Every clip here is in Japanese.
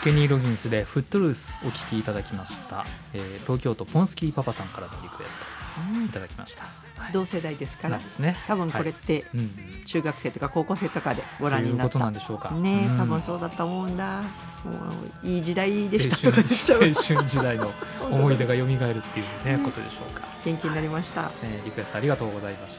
ケニー・ロギンスでフットルースお聴きいただきました、東京都ポンスキーパパさんからのリクエストいただきました、 同世代ですからですね、 多分これって中学生とか高校生とかでご覧になった、 ということなんでしょうかね、多分そうだと思うんだ。もういい時代でしたとか青春時代の思い出が蘇るっていう、ねことでしょうか。 元気になりました、 リクエストありがとうございました、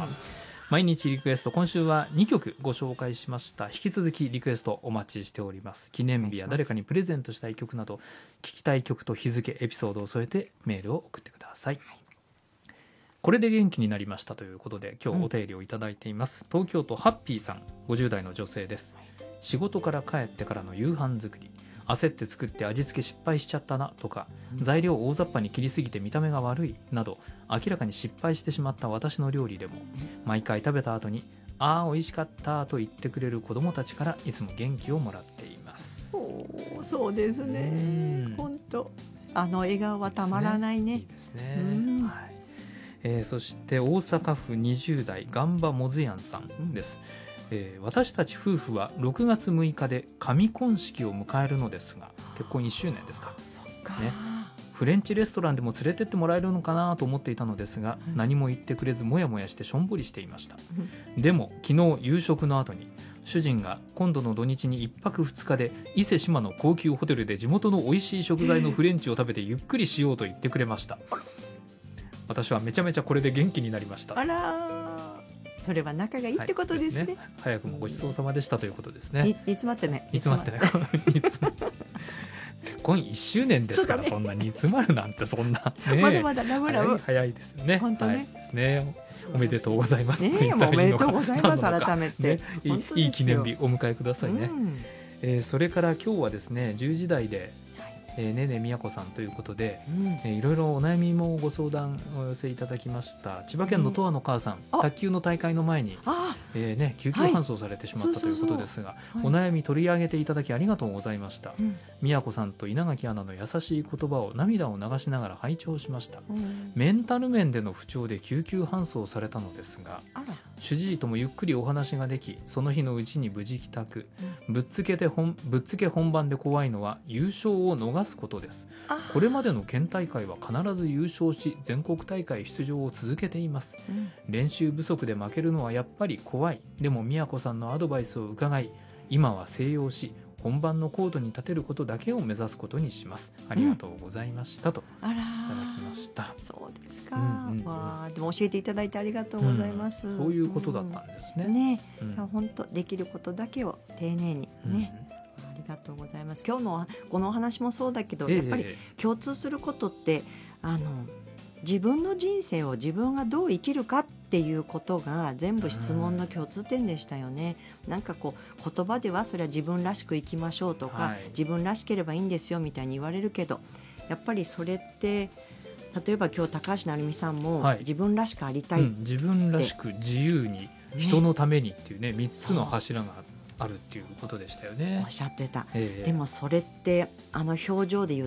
毎日リクエスト、今週は2曲ご紹介しました。引き続きリクエストお待ちしております。記念日や誰かにプレゼントしたい曲など、聞きたい曲と日付、エピソードを添えてメールを送ってください。これで元気になりましたということで、今日お便りをいただいています、東京都ハッピーさん、50代の女性です。仕事から帰ってからの夕飯作り、焦って作って味付け失敗しちゃったなとか、材料を大雑把に切りすぎて見た目が悪いなど、明らかに失敗してしまった私の料理でも、毎回食べた後にあー美味しかったと言ってくれる子どもたちからいつも元気をもらっています。 そうですね、本当あの笑顔はたまらないね。 いいですね、はい。そして大阪府20代ガンバモズヤンさんです。私たち夫婦は6月6日で神婚式を迎えるのですが、結婚1周年ですか。 そっか、 ね、フレンチレストランでも連れてってもらえるのかなと思っていたのですが、何も言ってくれずもやもやしてしょんぼりしていました、でも昨日夕食の後に主人が今度の土日に1泊2日で伊勢志摩の高級ホテルで地元の美味しい食材のフレンチを食べてゆっくりしようと言ってくれました。私はめちゃめちゃこれで元気になりました。 あら、それは仲がいいってことですね、 早くもごちそうさまでしたということですね。 煮詰まってね、 煮詰まってね結婚1周年ですから、そんな煮詰まるなんて、そんな、ね、 まだまだラブラブ、 早いですよね。 本当ね、 ですね。おめでとうございます、 ね、おめでとうございます、改めて、 ね、いい記念日お迎えくださいね、それから今日はですね、10時台でねねみやこさんということで、いろいろお悩みもご相談をお寄せいただきました。千葉県のとわの母さん、卓球の大会の前に、救急搬送されてしまったということですが、お悩み取り上げていただきありがとうございました。みやこさんと稲垣アナの優しい言葉を涙を流しながら拝聴しました。メンタル面での不調で救急搬送されたのですが、主治医ともゆっくりお話ができ、その日のうちに無事帰宅。ぶっつけ本番で怖いのは優勝を逃すことです。これまでの県大会は必ず優勝し、全国大会出場を続けています、練習不足で負けるのはやっぱり怖い。でも宮子さんのアドバイスを伺い、今は静養し、本番のコートに立てることだけを目指すことにします。ありがとうございました、といただきました。 そうですか、わでも教えていただいてありがとうございます、 そういうことだったんですね。 本当できることだけを丁寧にね、ありがとうございます。今日のこのお話もそうだけど、やっぱり共通することって自分の人生を自分がどう生きるかっていうことが全部質問の共通点でしたよね。なんかこう言葉ではそれは自分らしく生きましょうとか、自分らしければいいんですよみたいに言われるけど、やっぱりそれって例えば今日高橋成美さんも自分らしくありたい、 自分らしく自由に人のためにっていうね、3つの柱があるっていうことでしたよね。 おっしゃってた、でもそれって表情で言っ